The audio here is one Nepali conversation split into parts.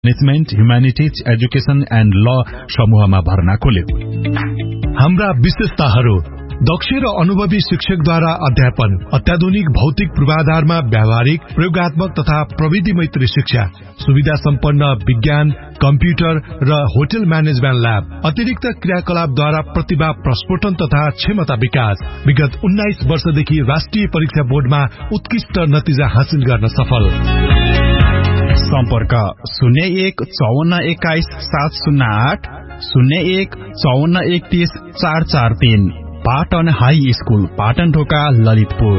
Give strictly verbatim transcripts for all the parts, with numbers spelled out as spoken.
म्यानेजमेन्ट, ह्युम्यानिटिज, एजुकेसन एन्ड ल समूहमा भर्ना खोल्यो। हाम्रा विशेषताहरू: दक्ष र अनुभवी शिक्षकद्वारा अध्यापन, अत्याधुनिक भौतिक पूर्वाधारमा व्यावहारिक, प्रयोगात्मक तथा प्रविधि मैत्री शिक्षा, सुविधा सम्पन्न विज्ञान, कम्प्युटर र होटल म्यानेजमेन्ट ल्याब, अतिरिक्त क्रियाकलापद्वारा प्रतिभा प्रस्फोटन तथा क्षमता विकास। विगत उन्नाइस वर्षदेखि राष्ट्रिय परीक्षा बोर्डमा उत्कृष्ट नतिजा हासिल गर्न सफल। सम्पर्क शून्य एक चौवन्न एक्काइस सात शून्य आठ, शून्य एक चौवन्न एकतीस चार चार तीन। पाटन हाई स्कूल, पाटन ढोका, ललितपुर।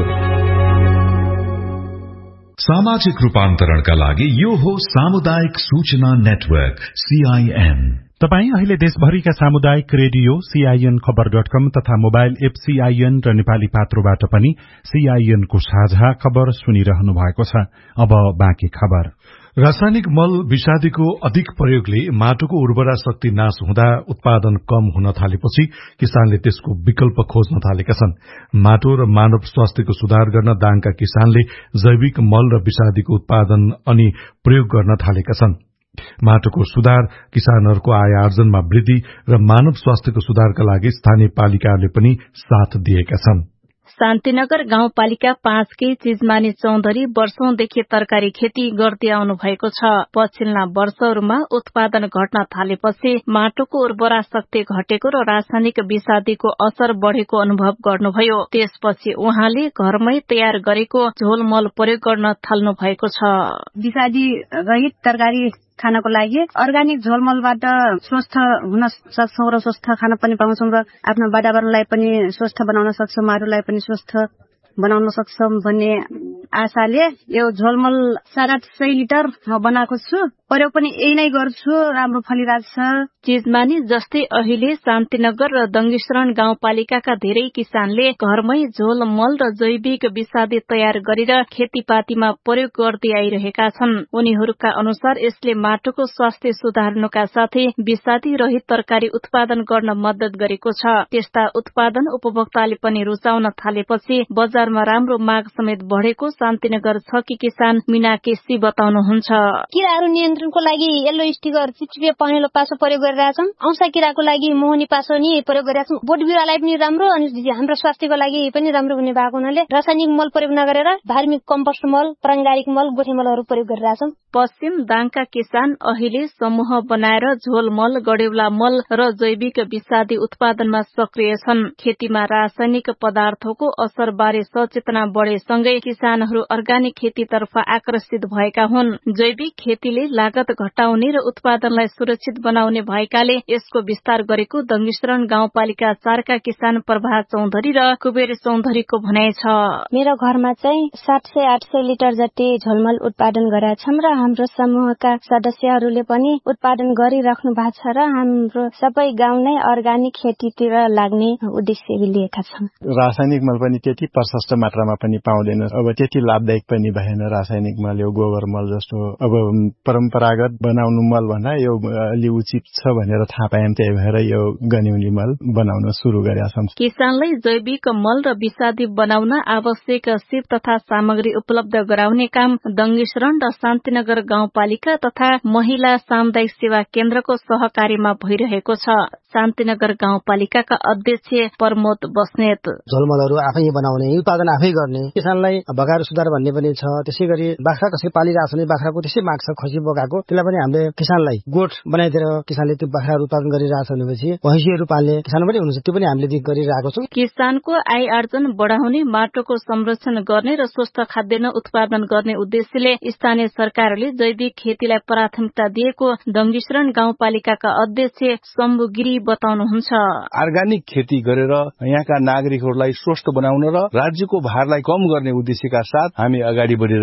सामाजिक रूपान्तरणका लागि यो हो सामुदायिक सूचना नेटवर्क सीआईएन। तपाई अहिले देशभरिका सामुदायिक रेडियो सीआईएन खबर डट कम तथा मोबाइल एप सीआईएन र नेपाली पात्रोबाट पनि सीआईएन को साझा खबर सुनिरहनु भएको छ। अब बाँकी खबर। रासायनिक मल विषादीको अधिक प्रयोगले माटोको उर्वरा शक्ति नाश हुँदा उत्पादन कम हुन थालेपछि किसानले त्यसको विकल्प खोज्न थालेका छन्। माटो र मानव स्वास्थ्यको सुधार गर्न दाङका किसानले जैविक मल र विषादीको उत्पादन अनि प्रयोग गर्न थालेका छन्। माटोको सुधार, किसानहरूको आय आर्जनमा वृद्धि र मानव स्वास्थ्यको सुधारका लागि स्थानीय पालिकाहरूले पनि साथ दिएका छन्। शान्तिनगर गाउँपालिका पाँचकै चिजमानी चौधरी वर्षौंदेखि तरकारी खेती गर्दै आउनु भएको छ। पछिल्ला वर्षहरूमा उत्पादन घट्न थालेपछि माटोको उर्वरा शक्ति घटेको र रासायनिक विषादीको असर बढ़ेको अनुभव गर्नुभयो। त्यसपछि उहाँले घरमै तयार गरेको झोलमल प्रयोग गर्न थाल्नु भएको छ। विषादी रहित तरकारी खानको लागि अर्ग्यानिक झोलमलबाट स्वस्थ हुन सक्छौं र स्वस्थ खान पनि पाउँछौं र आफ्नो वातावरणलाई पनि स्वस्थ बनाउन सक्छौं, माटोलाई पनि स्वस्थ बनाउन सक्छौं भन्ने आशाले यो झोलमल साढे आठ सय लिटर बनाएको छु। प्रयोग पनि यही नै गर्छु, राम्रो फलिरहेको छ। चिजमानी जस्तै अहिले शान्तिनगर र दङ्गीशरण गाउँपालिकाका धेरै किसानले घरमै झोलमल र जैविक विषादी तयार गरेर खेतीपातीमा प्रयोग गर्दै आइरहेका छन्। उनीहरूका अनुसार यसले माटोको स्वास्थ्य सुधार्नुका साथै विषादी रहित तरकारी उत्पादन गर्न मद्दत गरेको छ। त्यस्ता उत्पादन उपभोक्ताले पनि रुचाउन थालेपछि बजारमा राम्रो माग समेत बढ़ेको शान्तिनगर छकी किसान मीना केसी बताउनुहुन्छ। किराहरू नियन्त्रणको लागि येल्लो स्टिकर, चिपचिपे पहेँलो पासो प्रयोग गरिरहेछौं। औंसा किराको लागि मोहनी पासो नि प्रयोग गरिरहेछौं। बोट बिरुवालाई पनि राम्रो अनि हाम्रो स्वास्थ्यको लागि पनि राम्रो हुने भएको हुनाले रासायनिक मल प्रयोग नगरेर धार्मिक कम्पोस्ट मल, पारम्परिक मल, गोठे मलहरू प्रयोग गरिरहेछौं। पश्चिम दाङका किसान अहिले समूह बनाएर झोलमल, गडेउला मल र जैविक विषादी उत्पादनमा सक्रिय छन्। खेतीमा रासायनिक पदार्थको असर बारे सचेतना बढेसँगै किसानहरू अर्ग्यानिक खेतीतर्फ आकर्षित भएका हुन्। जैविक खेतीले लागत घटाउने र उत्पादनलाई सुरक्षित बनाउने भएकाले यसको विस्तार गरेको दङ्गीशरण गाउँपालिका चारका किसान प्रभा चौधरी र कुबेर चौधरीको भनाइ छ। मेरो घरमा चाहिँ सात सय आठ सय लिटर जति झोलमल उत्पादन गरेका छौं र हाम्रो समूहका सदस्यहरूले पनि उत्पादन गरिराख्नु भएको छ र हाम्रो सबै गाउँ नै अर्ग्यानिक खेतीतिर लाग्ने उद्देश्य लिएका छौं। रासायनिक मल पनि त्यति प्रशस्त मात्रामा पनि पाउँदैन, अब त्यति लाभदायक पनि भएन रासायनिक मल। यो गोबर मल जस्तो अब परम्परागत बनाउनु मल भन्दा यो अलि उचित छ भनेर थाहा पायौं, त्यही भएर यो गन्यौली मल बनाउन सुरु गरेका छौं। किसानलाई जैविक मल र विषादी बनाउन आवश्यक सिप तथा सामग्री उपलब्ध गराउने काम दङ्गीशरण र शान्तिनगर गाउँपालिका तथा महिला सामुदायिक सेवा केन्द्रको सहकारीमा भइरहेको छ। शान्तिनगर गाउँपालिकाका अध्यक्ष प्रमोद बस्नेत झोलमलहरू आफै बनाउने, उत्पादन आफै गर्ने, किसानलाई भगाएर सुधार भन्ने पनि छ। त्यसै गरी बाख्रा कसै पालिरहेको छ भने बाख्राको त्यसै माग छ, खसी बोकाको, त्यसलाई पनि हामीले किसानलाई गोठ बनाइदिएर किसानले त्यो बाख्राहरू उत्पादन गरिरहेको छ भनेपछि भैँसीहरू पाल्ने किसान पनि हुनुहुन्छ, त्यो पनि हामीले गरिरहेको छौँ। किसानको आय आर्जन बढाउने, माटोको संरक्षण गर्ने र स्वस्थ खाद्यान्न उत्पादन गर्ने उद्देश्यले स्थानीय सरकारले जैविक खेतीलाई प्राथमिकता दिएको दङ्गीशरण गाउँपालिकाका अध्यक्ष शम्भु गिरी बताउनुहुन्छ। अर्ग्यानिक खेती गरेर यहाँका नागरिकहरूलाई स्वस्थ बनाउन र राज्यको भारलाई कम गर्ने उद्देश्यका साथ हामी अगाडि बढिरहेका